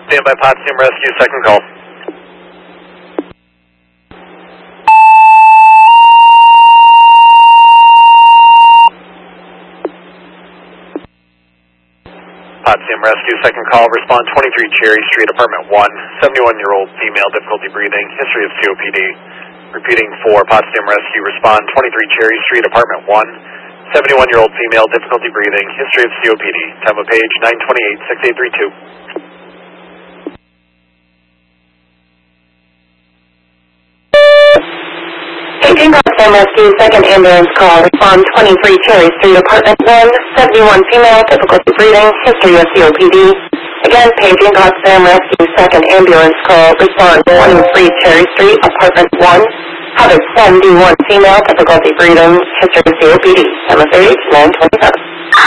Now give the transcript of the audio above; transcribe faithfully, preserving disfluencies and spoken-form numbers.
Stand by Potsdam Rescue, second call. Potsdam Rescue, second call. Respond twenty-three Cherry Street, apartment one, seventy-one-year-old female, difficulty breathing, history of C O P D. Repeating for Potsdam Rescue, respond twenty-three Cherry Street, apartment one, seventy-one-year-old female, difficulty breathing, history of C O P D. Time of page nine twenty-eight, six eight three two. Paging Potsdam Rescue, second ambulance call. Respond twenty-three Cherry Street, apartment one, seventy-one female, difficulty breathing, history of C O P D. Again, paging Potsdam Rescue, second ambulance call. Respond twenty-three Cherry Street, apartment one, habit seventy-one female, difficulty breathing, history of C O P D. Time of page nine twenty-seven.